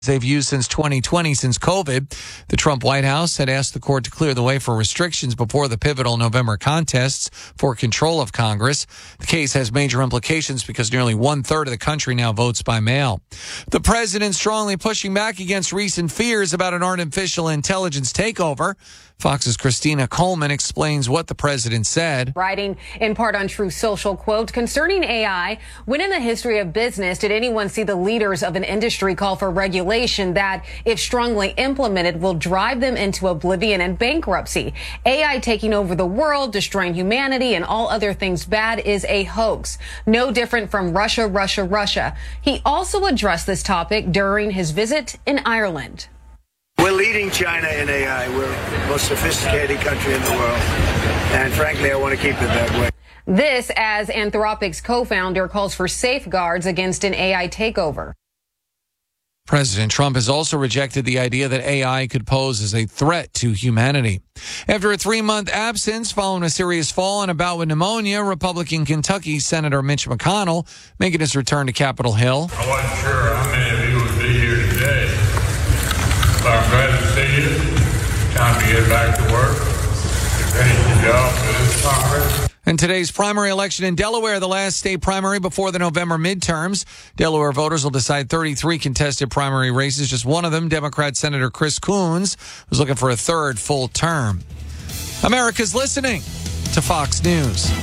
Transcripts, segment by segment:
they've used since 2020, since COVID. The Trump White House had asked the court to clear the way for restrictions before the pivotal November contests for control of Congress. The case has major implications because nearly 1/3 of the country now votes by mail. The president strongly pushing back against recent fears about an artificial intelligence takeover. Fox's Christina Coleman explains what the president said. Writing in part on Truth Social, quote, concerning AI, when in the history of business did anyone see the leaders of an industry call for regulation that, if strongly implemented, will drive them into oblivion and bankruptcy? AI taking over the world, destroying humanity, and all other things bad is a hoax. No different from Russia. He also addressed this topic during his visit in Ireland. We're leading China in AI. We're the most sophisticated country in the world. And frankly, I want to keep it that way. This as Anthropic's co-founder calls for safeguards against an AI takeover. President Trump has also rejected the idea that AI could pose as a threat to humanity. After a 3-month absence following a serious fall and a bout with pneumonia, Republican Kentucky Senator Mitch McConnell making his return to Capitol Hill. I wasn't sure how many of you would be here today. I'm glad to see you. Time to get back to work. Finish the job for this Congress. In today's primary election in Delaware, the last state primary before the November midterms, Delaware voters will decide 33 contested primary races. Just one of them, Democrat Senator Chris Coons, who's looking for a third full term. America's listening to Fox News.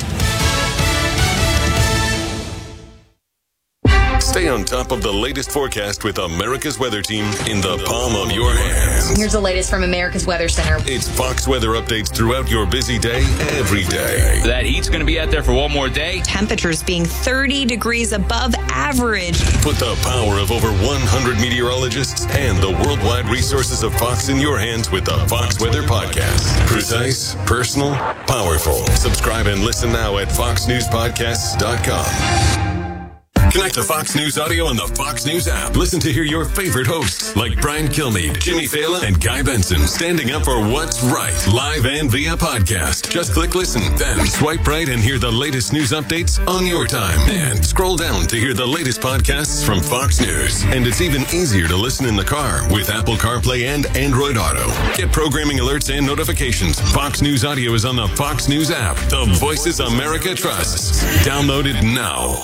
Stay on top of the latest forecast with America's Weather Team in the palm of your hands. Here's the latest from America's Weather Center. It's Fox weather updates throughout your busy day, every day. That heat's going to be out there for one more day. Temperatures being 30 degrees above average. Put the power of over 100 meteorologists and the worldwide resources of Fox in your hands with the Fox Weather Podcast. Precise, personal, powerful. Subscribe and listen now at foxnewspodcasts.com. Connect to Fox News Audio on the Fox News app. Listen to hear your favorite hosts like Brian Kilmeade, Jimmy Fallon, and Guy Benson standing up for what's right, live and via podcast. Just click listen, then swipe right and hear the latest news updates on your time. And scroll down to hear the latest podcasts from Fox News. And it's even easier to listen in the car with Apple CarPlay and Android Auto. Get programming alerts and notifications. Fox News Audio is on the Fox News app. The voices America trusts. Download it now.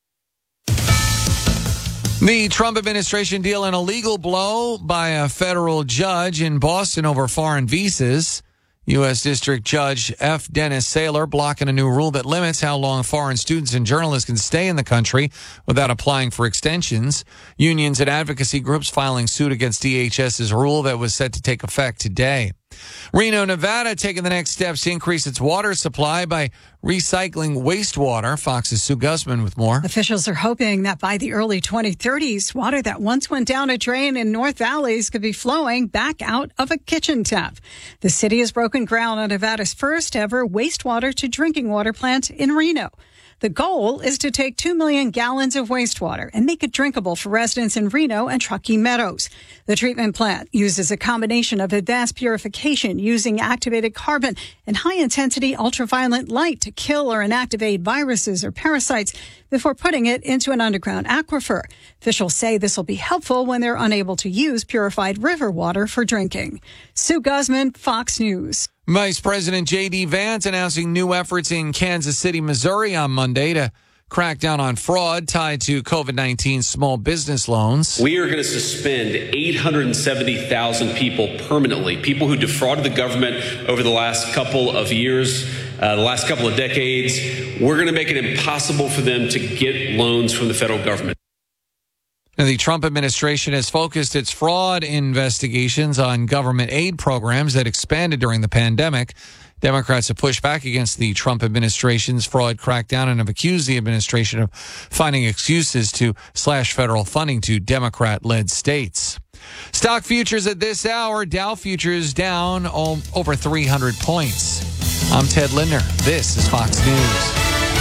The Trump administration dealing a legal blow by a federal judge in Boston over foreign visas. U.S. District Judge F. Dennis Saylor blocking a new rule that limits how long foreign students and journalists can stay in the country without applying for extensions. Unions and advocacy groups filing suit against DHS's rule that was set to take effect today. Reno, Nevada, taking the next steps to increase its water supply by recycling wastewater. Fox's Sue Guzman with more. Officials are hoping that by the early 2030s, water that once went down a drain in North Valleys could be flowing back out of a kitchen tap. The city has broken ground on Nevada's first ever wastewater to drinking water plant in Reno. The goal is to take 2 million gallons of wastewater and make it drinkable for residents in Reno and Truckee Meadows. The treatment plant uses a combination of advanced purification using activated carbon and high-intensity ultraviolet light to kill or inactivate viruses or parasites before putting it into an underground aquifer. Officials say this will be helpful when they're unable to use purified river water for drinking. Sue Guzman, Fox News. Vice President J.D. Vance announcing new efforts in Kansas City, Missouri on Monday to crack down on fraud tied to COVID-19 small business loans. We are going to suspend 870,000 people permanently, people who defrauded the government over the last couple of years, the last couple of decades. We're going to make it impossible for them to get loans from the federal government. Now, the Trump administration has focused its fraud investigations on government aid programs that expanded during the pandemic. Democrats have pushed back against the Trump administration's fraud crackdown and have accused the administration of finding excuses to slash federal funding to Democrat-led states. Stock futures at this hour, Dow futures down over 300 points. I'm Ted Linder. This is Fox News.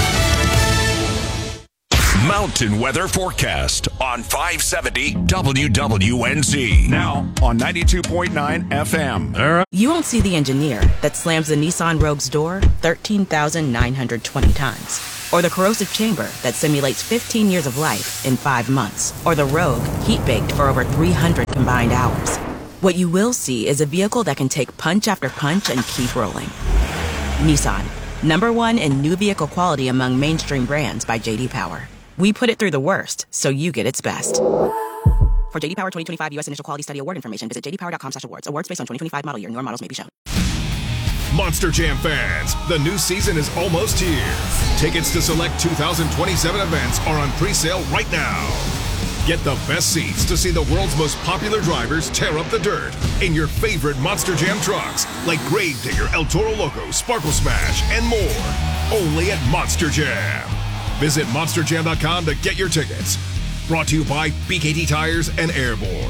Mountain weather forecast on 570 WWNZ. Now on 92.9 FM. You won't see the engineer that slams the Nissan Rogue's door 13,920 times. or the corrosive chamber that simulates 15 years of life in 5 months, or the Rogue, heat-baked for over 300 combined hours. What you will see is a vehicle that can take punch after punch and keep rolling. Nissan, #1 in new vehicle quality among mainstream brands by J.D. Power. We put it through the worst, so you get its best. For J.D. Power 2025 U.S. Initial Quality Study Award information, visit jdpower.com/awards. Awards based on 2025 model year. Newer models may be shown. Monster Jam fans, the new season is almost here. Tickets to select 2027 events are on pre-sale right now. Get the best seats to see the world's most popular drivers tear up the dirt in your favorite Monster Jam trucks, like Gravedigger, El Toro Loco, Sparkle Smash, and more. Only at Monster Jam. Visit monsterjam.com to get your tickets. Brought to you by BKT Tires and Airborne.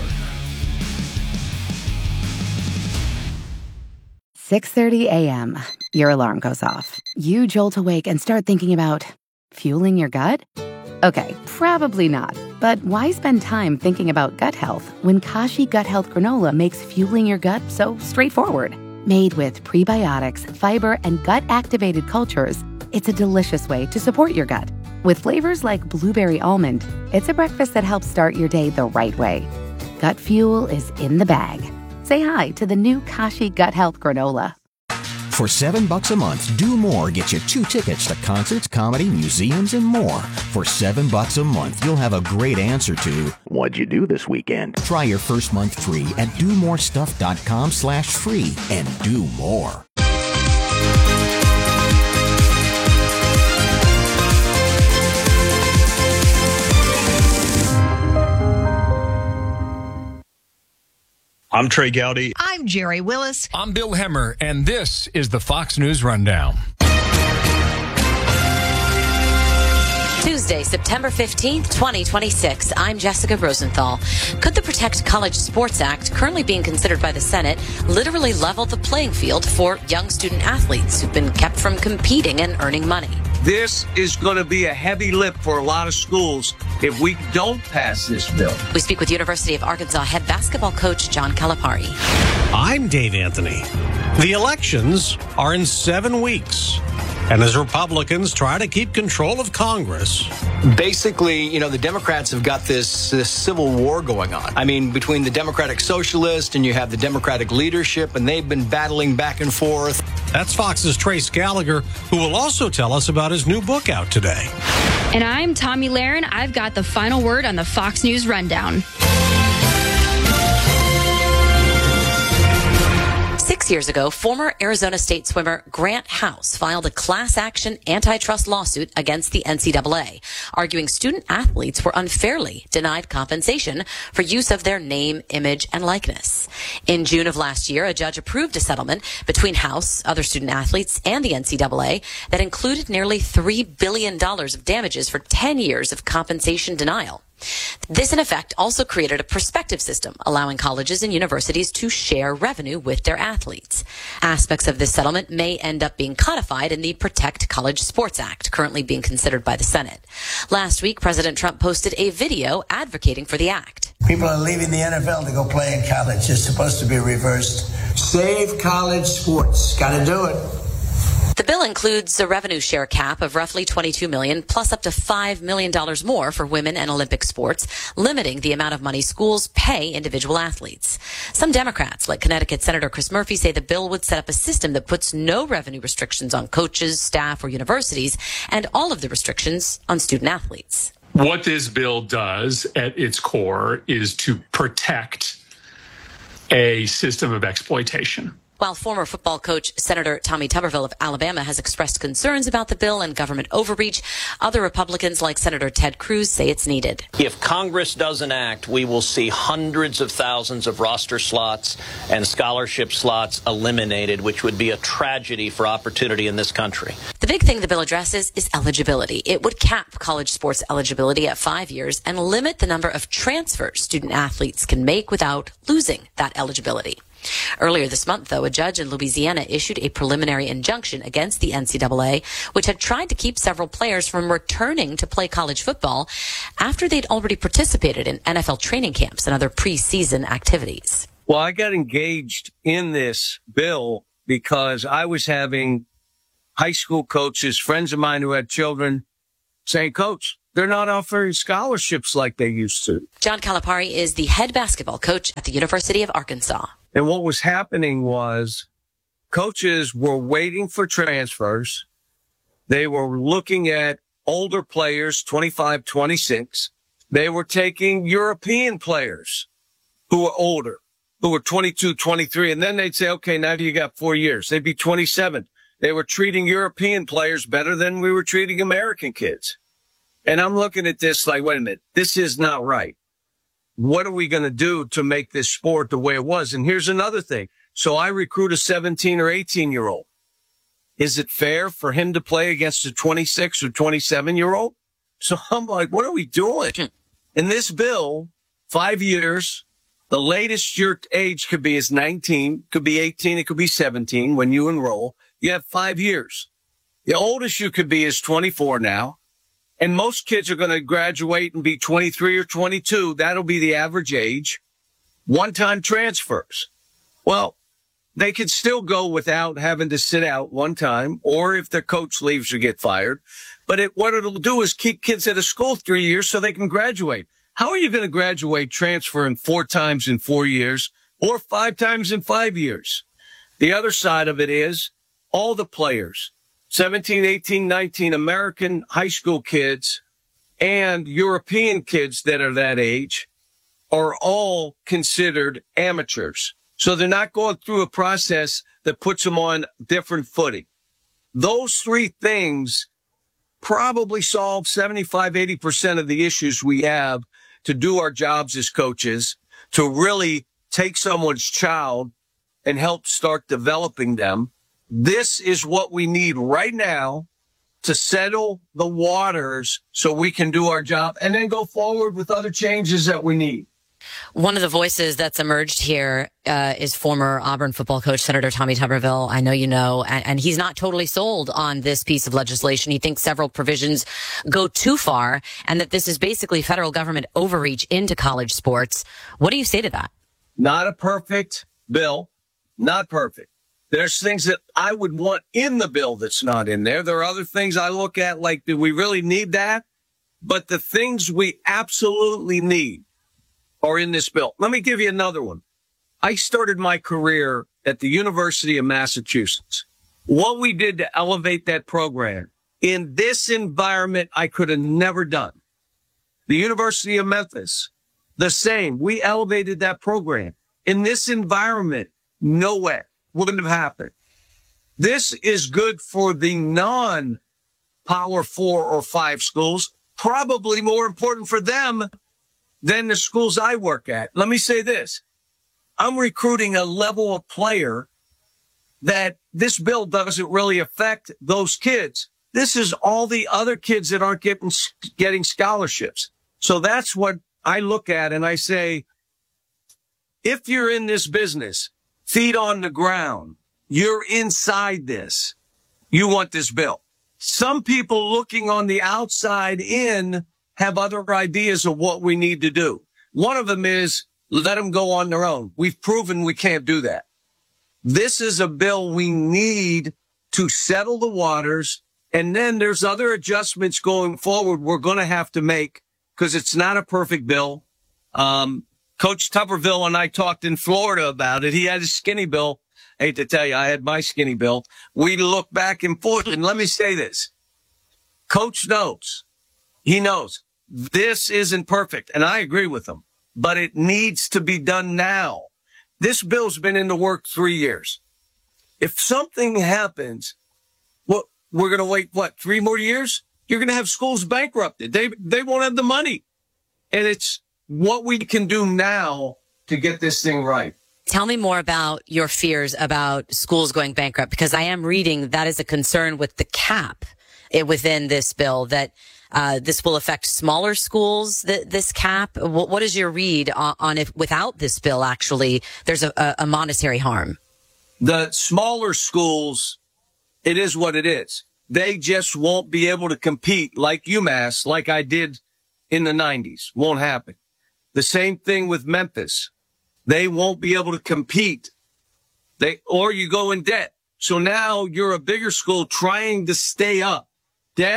6:30 a.m. Your alarm goes off. You jolt awake and start thinking about fueling your gut? Okay, probably not. But why spend time thinking about gut health when Kashi Gut Health Granola makes fueling your gut so straightforward? Made with prebiotics, fiber, and gut-activated cultures, it's a delicious way to support your gut. With flavors like blueberry almond, it's a breakfast that helps start your day the right way. Gut fuel is in the bag. Say hi to the new Kashi Gut Health Granola. For $7 a month, Do More gets you 2 tickets to concerts, comedy, museums, and more. For $7 a month, you'll have a great answer to, what'd you do this weekend? Try your first month free at domorestuff.com/free and do more. I'm Trey Gowdy. I'm Jerry Willis. I'm Bill Hemmer, and this is the Fox News Rundown. Tuesday, September 15th, 2026. I'm Jessica Rosenthal. Could the Protect College Sports Act, currently being considered by the Senate, literally level the playing field for young student athletes who've been kept from competing and earning money? This is going to be a heavy lift for a lot of schools if we don't pass this bill. We speak with University of Arkansas head basketball coach John Calipari. I'm Dave Anthony. The elections are in 7 weeks. And as Republicans try to keep control of Congress. Basically, the Democrats have got this civil war going on. I mean, between the Democratic Socialist and you have the Democratic leadership, and they've been battling back and forth. That's Fox's Trace Gallagher, who will also tell us about his new book out today. And I'm Tommy Lahren. I've got the final word on the Fox News Rundown. 6 years ago, former Arizona State swimmer Grant House filed a class action antitrust lawsuit against the NCAA, arguing student athletes were unfairly denied compensation for use of their name, image, and likeness. In June of last year, a judge approved a settlement between House, other student athletes, and the NCAA that included nearly $3 billion of damages for 10 years of compensation denial. This, in effect, also created a prospective system, allowing colleges and universities to share revenue with their athletes. Aspects of this settlement may end up being codified in the Protect College Sports Act, currently being considered by the Senate. Last week, President Trump posted a video advocating for the act. People are leaving the NFL to go play in college. It's supposed to be reversed. Save college sports. Got to do it. The bill includes a revenue share cap of roughly $22 million, plus up to $5 million more for women and Olympic sports, limiting the amount of money schools pay individual athletes. Some Democrats, like Connecticut Senator Chris Murphy, say the bill would set up a system that puts no revenue restrictions on coaches, staff, or universities, and all of the restrictions on student athletes. What this bill does at its core is to protect a system of exploitation. While former football coach Senator Tommy Tuberville of Alabama has expressed concerns about the bill and government overreach, other Republicans like Senator Ted Cruz say it's needed. If Congress doesn't act, we will see hundreds of thousands of roster slots and scholarship slots eliminated, which would be a tragedy for opportunity in this country. The big thing the bill addresses is eligibility. It would cap college sports eligibility at 5 years and limit the number of transfers student athletes can make without losing that eligibility. Earlier this month, though, a judge in Louisiana issued a preliminary injunction against the NCAA, which had tried to keep several players from returning to play college football after they'd already participated in NFL training camps and other preseason activities. Well, I got engaged in this bill because I was having high school coaches, friends of mine who had children, saying, Coach, they're not offering scholarships like they used to. John Calipari is the head basketball coach at the University of Arkansas. And what was happening was coaches were waiting for transfers. They were looking at older players, 25, 26. They were taking European players who were older, who were 22, 23. And then they'd say, okay, now you got 4 years. They'd be 27. They were treating European players better than we were treating American kids. And I'm looking at this like, wait a minute, this is not right. What are we going to do to make this sport the way it was? And here's another thing. So I recruit a 17 or 18-year-old. Is it fair for him to play against a 26 or 27-year-old? So I'm like, what are we doing? In this bill, 5 years, the latest your age could be is 19, could be 18, it could be 17 when you enroll. You have 5 years. The oldest you could be is 24 now. And most kids are going to graduate and be 23 or 22. That'll be the average age. One-time transfers. Well, they could still go without having to sit out one time, or if their coach leaves or get fired. But what it'll do is keep kids out of school 3 years so they can graduate. How are you going to graduate transferring 4 times in 4 years or 5 times in 5 years? The other side of it is all the players, 17, 18, 19 American high school kids and European kids that are that age are all considered amateurs. So they're not going through a process that puts them on different footing. Those 3 things probably solve 75, 80% of the issues we have to do our jobs as coaches, to really take someone's child and help start developing them. This is what we need right now to settle the waters so we can do our job and then go forward with other changes that we need. One of the voices that's emerged here is former Auburn football coach, Senator Tommy Tuberville. I know you know, and he's not totally sold on this piece of legislation. He thinks several provisions go too far and that this is basically federal government overreach into college sports. What do you say to that? Not a perfect bill. Not perfect. There's things that I would want in the bill that's not in there. There are other things I look at like, do we really need that? But the things we absolutely need are in this bill. Let me give you another one. I started my career at the University of Massachusetts. What we did to elevate that program in this environment, I could have never done. The University of Memphis, the same. We elevated that program. In this environment, no way. Wouldn't have happened. This is good for the non-Power 4 or 5 schools, probably more important for them than the schools I work at. Let me say this. I'm recruiting a level of player that this bill doesn't really affect those kids. This is all the other kids that aren't getting scholarships. So that's what I look at and I say, if you're in this business, feet on the ground, you're inside this, you want this bill. Some people looking on the outside in have other ideas of what we need to do. One of them is let them go on their own. We've proven we can't do that. This is a bill we need to settle the waters. And then there's other adjustments going forward we're going to have to make because it's not a perfect bill. Coach Tuberville and I talked in Florida about it. He had his skinny bill. I hate to tell you, I had my skinny bill. We look back and forth. And let me say this. Coach knows. He knows. This isn't perfect, and I agree with him, but it needs to be done now. This bill's been in the works 3 years. If something happens, well, we're going to wait, 3 more years? You're going to have schools bankrupted. They won't have the money. And it's what we can do now to get this thing right. Tell me more about your fears about schools going bankrupt, because I am reading that is a concern with the cap within this bill, that this will affect smaller schools, this cap. What is your read on if without this bill, actually, there's a monetary harm? The smaller schools, it is what it is. They just won't be able to compete like UMass, like I did in the 90s. Won't happen. The same thing with Memphis. They won't be able to compete. Or you go in debt. So now you're a bigger school trying to stay up. Debt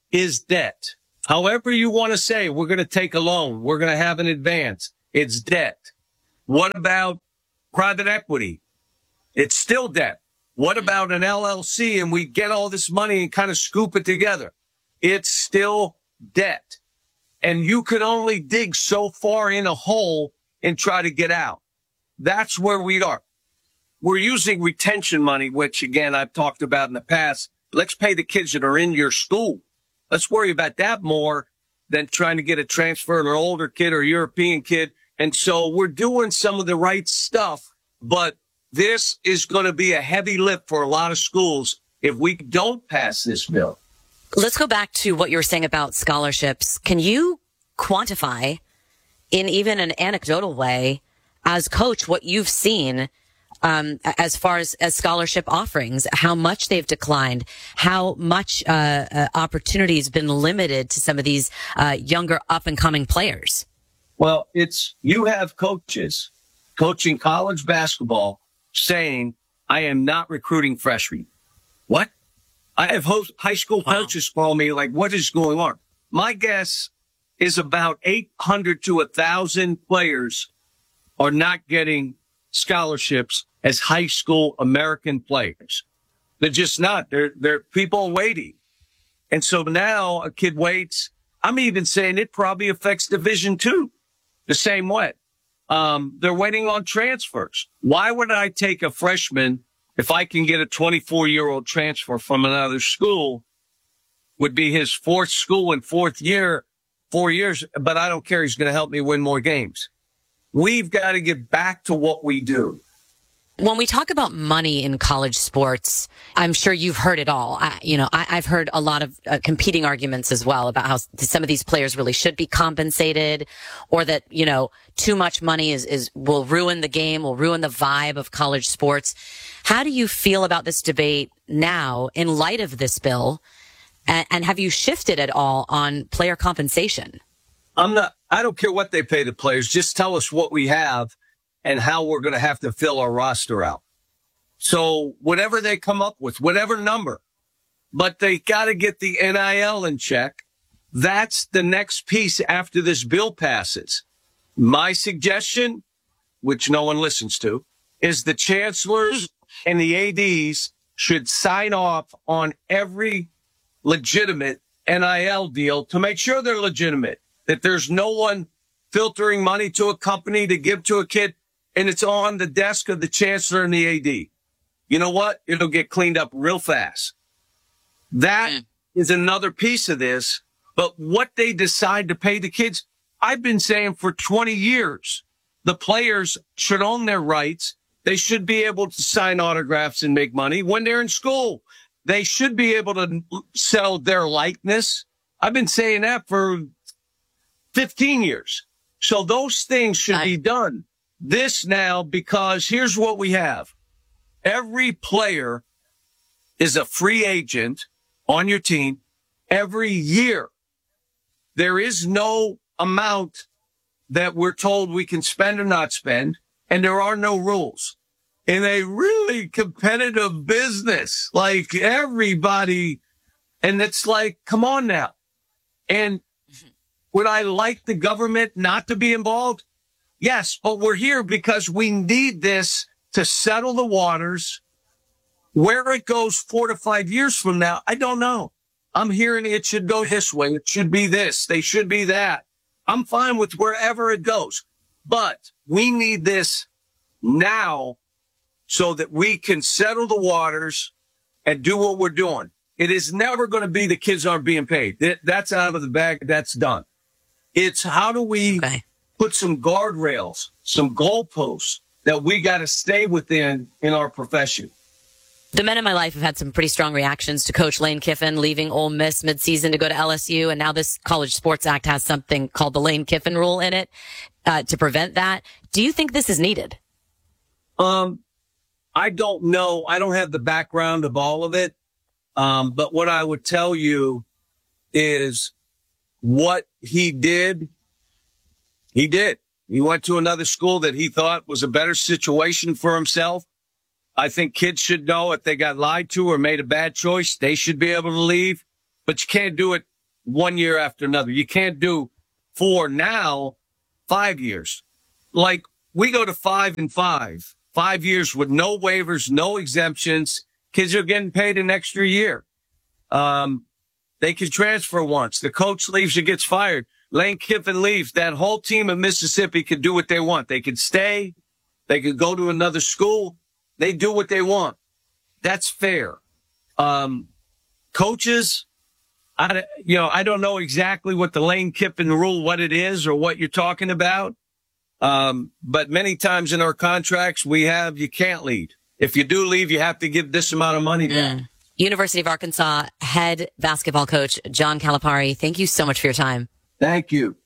is debt. However you want to say, we're going to take a loan, we're going to have an advance, it's debt. What about private equity? It's still debt. What about an LLC and we get all this money and kind of scoop it together? It's still debt. And you can only dig so far in a hole and try to get out. That's where we are. We're using retention money, which, again, I've talked about in the past. Let's pay the kids that are in your school. Let's worry about that more than trying to get a transfer or an older kid or a European kid. And so we're doing some of the right stuff, but this is going to be a heavy lift for a lot of schools if we don't pass this bill. Let's go back to what you were saying about scholarships. Can you quantify, in even an anecdotal way, as coach, what you've seen as far as scholarship offerings, how much they've declined, how much opportunity has been limited to some of these younger up-and-coming players? Well, you have coaches coaching college basketball saying, I am not recruiting freshmen. What? I have high school coaches call me like, what is going on? My guess is about 800 to 1,000 players are not getting scholarships as high school American players. They're just not. They're people waiting. And so now a kid waits. I'm even saying it probably affects Division II the same way. They're waiting on transfers. Why would I take a freshman if I can get a 24-year-old transfer from another school? Would be his fourth school and fourth year, 4 years, but I don't care. He's going to help me win more games. We've got to get back to what we do. When we talk about money in college sports, I'm sure you've heard it all. I've heard a lot of competing arguments as well about how some of these players really should be compensated, or that, too much money will ruin the game, will ruin the vibe of college sports. How do you feel about this debate now in light of this bill? And have you shifted at all on player compensation? I don't care what they pay the players. Just tell us what we have and how we're going to have to fill our roster out. So whatever they come up with, whatever number, but they got to get the NIL in check. That's the next piece after this bill passes. My suggestion, which no one listens to, is the chancellors and the ADs should sign off on every legitimate NIL deal to make sure they're legitimate, that there's no one filtering money to a company to give to a kid, and it's on the desk of the chancellor and the AD. You know what? It'll get cleaned up real fast. That is another piece of this. But what they decide to pay the kids, I've been saying for 20 years, the players should own their rights. They should be able to sign autographs and make money when they're in school. They should be able to sell their likeness. I've been saying that for 15 years. So those things should be done. This now, because here's what we have. Every player is a free agent on your team every year. There is no amount that we're told we can spend or not spend, and there are no rules. In a really competitive business, like everybody, and it's like, come on now. And would I like the government not to be involved? Yes, but we're here because we need this to settle the waters. Where it goes 4 to 5 years from now, I don't know. I'm hearing it should go this way. It should be this. They should be that. I'm fine with wherever it goes. But we need this now so that we can settle the waters and do what we're doing. It is never going to be the kids aren't being paid. That's out of the bag. That's done. It's how do we put some guardrails, some goalposts that we got to stay within in our profession. The men in my life have had some pretty strong reactions to Coach Lane Kiffin leaving Ole Miss midseason to go to LSU, and now this College Sports Act has something called the Lane Kiffin rule in it to prevent that. Do you think this is needed? I don't know. I don't have the background of all of it. But what I would tell you is what he did. He did. He went to another school that he thought was a better situation for himself. I think kids should know if they got lied to or made a bad choice, they should be able to leave. But you can't do it one year after another. You can't do 4 now, 5 years. Like, we go to 5 and 5. 5 years with no waivers, no exemptions. Kids are getting paid an extra year. They can transfer once. The coach leaves or gets fired. Lane Kiffin leaves. That whole team of Mississippi could do what they want. They could stay. They could go to another school. They do what they want. That's fair. Coaches, I don't know exactly what the Lane Kiffin rule, what it is or what you're talking about. But many times in our contracts, you can't lead. If you do leave, you have to give this amount of money back. University of Arkansas head basketball coach John Calipari, thank you so much for your time. Thank you.